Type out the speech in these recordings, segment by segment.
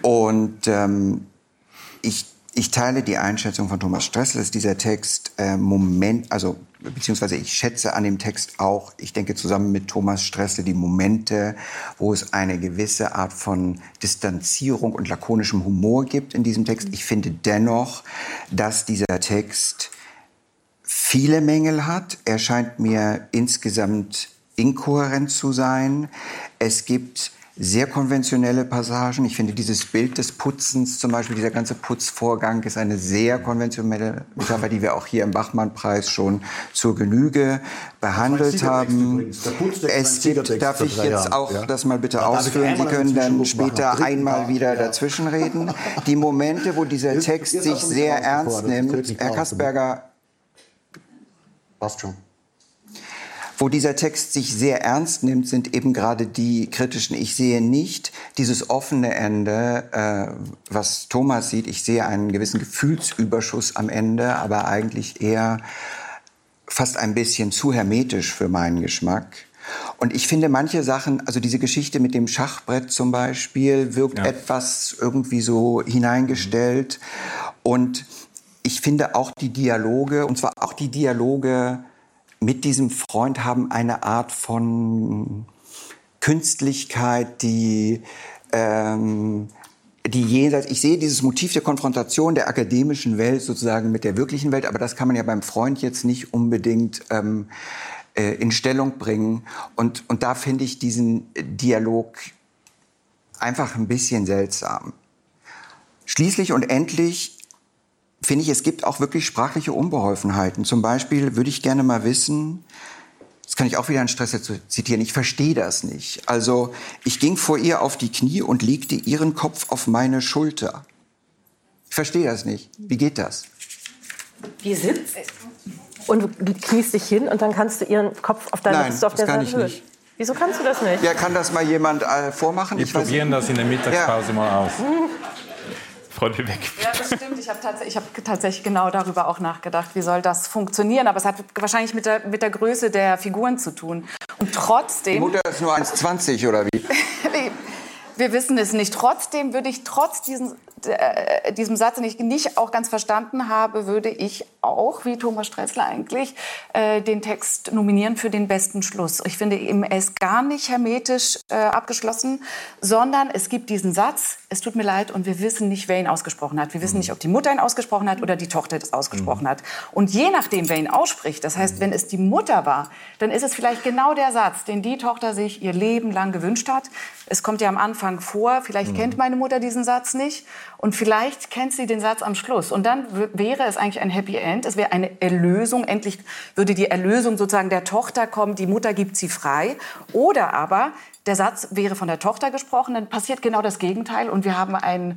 Und ich teile die Einschätzung von Thomas Stressel, dass dieser Text beziehungsweise ich schätze an dem Text auch, ich denke zusammen mit Thomas Stressel, die Momente, wo es eine gewisse Art von Distanzierung und lakonischem Humor gibt in diesem Text. Ich finde dennoch, dass dieser Text viele Mängel hat. Er scheint mir insgesamt inkohärent zu sein. Es gibt sehr konventionelle Passagen. Ich finde dieses Bild des Putzens, zum Beispiel dieser ganze Putzvorgang, ist eine sehr konventionelle Metapher, die wir auch hier im Bachmann-Preis schon zur Genüge behandelt haben. Es gibt, darf ich jetzt auch das mal bitte ausführen? Sie können dann später einmal wieder dazwischenreden. Die Momente, wo dieser Text sich sehr ernst nimmt, Herr Kasperger, passt schon. Wo dieser Text sich sehr ernst nimmt, sind eben gerade die kritischen. Ich sehe nicht dieses offene Ende, was Thomas sieht. Ich sehe einen gewissen Gefühlsüberschuss am Ende, aber eigentlich eher fast ein bisschen zu hermetisch für meinen Geschmack. Und ich finde manche Sachen, also diese Geschichte mit dem Schachbrett zum Beispiel, wirkt etwas irgendwie so hineingestellt. Und ich finde auch die Dialoge, und zwar auch die Dialoge mit diesem Freund, haben eine Art von Künstlichkeit, die jenseits, ich sehe dieses Motiv der Konfrontation der akademischen Welt sozusagen mit der wirklichen Welt, aber das kann man ja beim Freund jetzt nicht unbedingt in Stellung bringen. Und da finde ich diesen Dialog einfach ein bisschen seltsam. Schließlich und endlich finde ich, es gibt auch wirklich sprachliche Unbeholfenheiten. Zum Beispiel würde ich gerne mal wissen, das kann ich auch wieder an Stressel zitieren, ich verstehe das nicht. Also, ich ging vor ihr auf die Knie und legte ihren Kopf auf meine Schulter. Ich verstehe das nicht. Wie geht das? Wie sitzt? Und du kniest dich hin und dann kannst du ihren Kopf auf deine Nein, das kann ich nicht. Wieso kannst du das nicht? Ja, kann das mal jemand vormachen? Wir probieren das in der Mittagspause mal aus. Ja, das stimmt. Ich habe tatsächlich genau darüber auch nachgedacht, wie soll das funktionieren. Aber es hat wahrscheinlich mit der Größe der Figuren zu tun. Und trotzdem... Die Mutter ist nur 1,20 oder wie? Wir wissen es nicht. Trotzdem würde ich trotz diesem Satz, den ich nicht auch ganz verstanden habe, würde ich auch, wie Thomas Stressler eigentlich, den Text nominieren für den besten Schluss. Ich finde eben, er ist gar nicht hermetisch abgeschlossen, sondern es gibt diesen Satz, es tut mir leid und wir wissen nicht, wer ihn ausgesprochen hat. Wir wissen nicht, ob die Mutter ihn ausgesprochen hat oder die Tochter das ausgesprochen hat. Und je nachdem, wer ihn ausspricht, das heißt, wenn es die Mutter war, dann ist es vielleicht genau der Satz, den die Tochter sich ihr Leben lang gewünscht hat. Es kommt ja am Anfang vor, vielleicht kennt meine Mutter diesen Satz nicht und vielleicht kennt sie den Satz am Schluss. Und dann wäre es eigentlich ein Happy End, es wäre eine Erlösung, endlich würde die Erlösung sozusagen der Tochter kommen, die Mutter gibt sie frei. Oder aber der Satz wäre von der Tochter gesprochen, dann passiert genau das Gegenteil und wir haben ein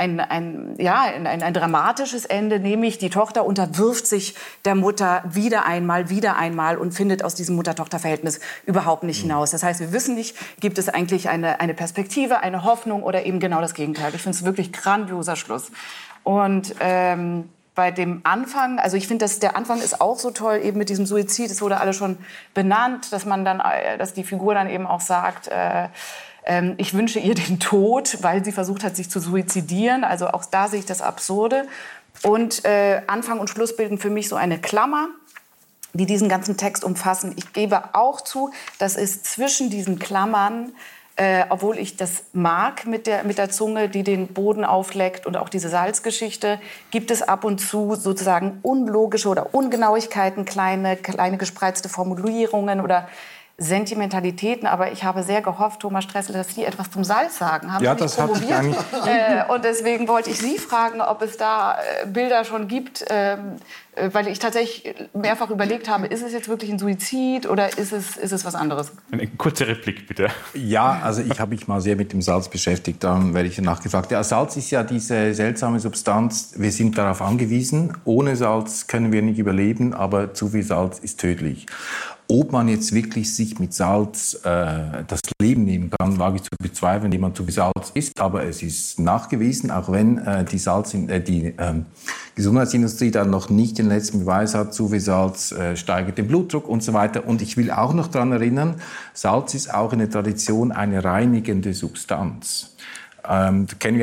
dramatisches Ende, nämlich die Tochter unterwirft sich der Mutter wieder einmal und findet aus diesem Mutter-Tochter-Verhältnis überhaupt nicht hinaus. Das heißt, wir wissen nicht, gibt es eigentlich eine Perspektive, eine Hoffnung oder eben genau das Gegenteil. Ich finde es wirklich grandioser Schluss. Und bei dem Anfang, also ich finde, dass der Anfang ist auch so toll, eben mit diesem Suizid, es wurde alles schon benannt, dass die Figur dann eben auch sagt, ich wünsche ihr den Tod, weil sie versucht hat, sich zu suizidieren. Also auch da sehe ich das Absurde. Und Anfang und Schluss bilden für mich so eine Klammer, die diesen ganzen Text umfassen. Ich gebe auch zu, dass es zwischen diesen Klammern, obwohl ich das mag mit der Zunge, die den Boden aufleckt und auch diese Salzgeschichte, gibt es ab und zu sozusagen unlogische oder Ungenauigkeiten, kleine gespreizte Formulierungen oder Sentimentalitäten, aber ich habe sehr gehofft, Thomas Stressel, dass Sie etwas zum Salz sagen. Haben ja, Sie nicht das hatte ich eigentlich. Und deswegen wollte ich Sie fragen, ob es da Bilder schon gibt, weil ich tatsächlich mehrfach überlegt habe, ist es jetzt wirklich ein Suizid oder ist es was anderes? Eine kurze Replik, bitte. Ja, also ich habe mich mal sehr mit dem Salz beschäftigt, darum werde ich danach gefragt. Ja, Salz ist ja diese seltsame Substanz, wir sind darauf angewiesen. Ohne Salz können wir nicht überleben, aber zu viel Salz ist tödlich. Ob man jetzt wirklich sich mit Salz das Leben nehmen kann, wage ich zu bezweifeln, wenn jemand zu viel Salz isst. Aber es ist nachgewiesen, auch wenn die Gesundheitsindustrie dann noch nicht den letzten Beweis hat, zu viel Salz steigert den Blutdruck und so weiter. Und ich will auch noch daran erinnern, Salz ist auch in der Tradition eine reinigende Substanz. Kennen wir